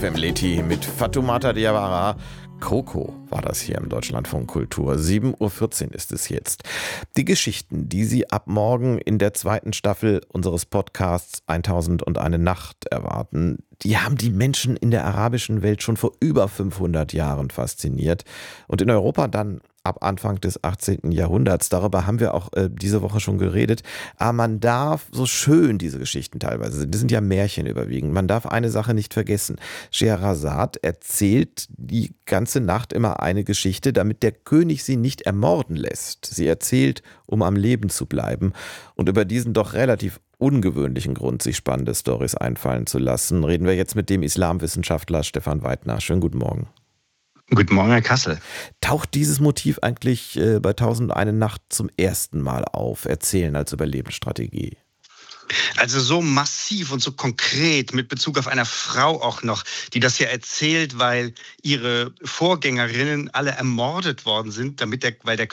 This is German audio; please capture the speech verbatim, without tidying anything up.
Family mit Fatoumata Diawara. Coco war das hier im Deutschlandfunk Kultur. sieben Uhr vierzehn ist es jetzt. Die Geschichten, die Sie ab morgen in der zweiten Staffel unseres Podcasts tausendundeine Nacht erwarten, die haben die Menschen in der arabischen Welt schon vor über fünfhundert Jahren fasziniert. Und in Europa dann ab Anfang des achtzehnten Jahrhunderts. Darüber haben wir auch äh, diese Woche schon geredet. Aber man darf, so schön diese Geschichten teilweise sind, das sind ja Märchen überwiegend, man darf eine Sache nicht vergessen. Scheherazade erzählt die ganze Nacht immer eine Geschichte, damit der König sie nicht ermorden lässt. Sie erzählt, um am Leben zu bleiben. Und über diesen doch relativ ungewöhnlichen Grund, sich spannende Storys einfallen zu lassen, reden wir jetzt mit dem Islamwissenschaftler Stefan Weidner. Schönen guten Morgen. Guten Morgen, Herr Kassel. Taucht dieses Motiv eigentlich äh, bei tausendundeine Nacht zum ersten Mal auf? Erzählen als Überlebensstrategie. Also so massiv und so konkret mit Bezug auf eine Frau auch noch, die das ja erzählt, weil ihre Vorgängerinnen alle ermordet worden sind, damit der, weil der